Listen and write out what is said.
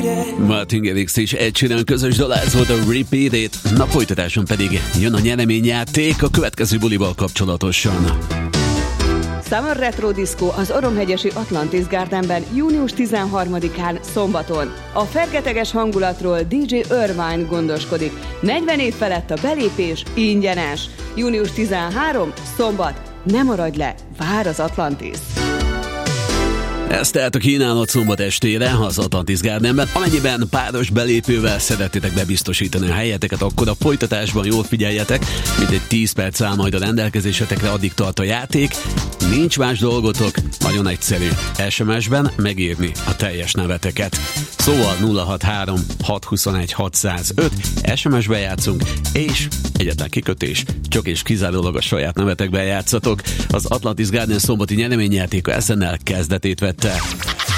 Martin Garrix és Ed Sheeran közös dal, ez volt a Repeat It. Na, folytatáson pedig jön a nyereményjáték a következő bulival kapcsolatosan. Summer Retro Disco az Oromhegyesi Atlantis Gardenben június 13-án szombaton. A fergeteges hangulatról DJ Irvine gondoskodik. 40 év felett a belépés ingyenes. Június 13, szombat. Ne maradj le, vár az Atlantis! Ez tehát a kínálat szombat estére az Atlantis Gardenben. Amennyiben páros belépővel szeretnétek bebiztosítani a helyeteket, akkor a folytatásban jól figyeljetek, mintegy 10 perc áll majd a rendelkezésetekre, addig tart a játék. Nincs más dolgotok, nagyon egyszerű. SMS-ben megírni a teljes neveteket. Szóval 063 621 605 SMS-be játszunk, és egyetlen kikötés, csak és kizárólag a saját nevetekben játszatok. Az Atlantis Garden szombati nyereményjátéka SNL kezdetét vette.